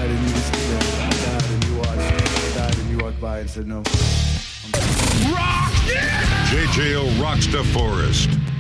died and you just died and you died and you walked by and said no. JJO rocks DeForest.